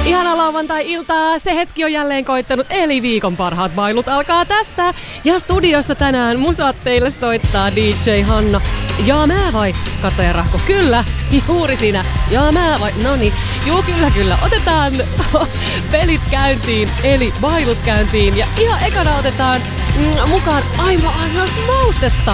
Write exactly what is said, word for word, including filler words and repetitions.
Ihana lauantai-iltaa, se hetki on jälleen koittanut, eli viikon parhaat bailut alkaa tästä. Ja studiossa tänään musat teille soittaa D J Hanna. Ja mä vai, Kata ja Rahko? Kyllä, juuri sinä. Ja mä vai, noniin. Juu, kyllä, kyllä. Otetaan pelit käyntiin, eli bailut käyntiin. Ja ihan ekana otetaan mm, mukaan aivan ainoas maustetta.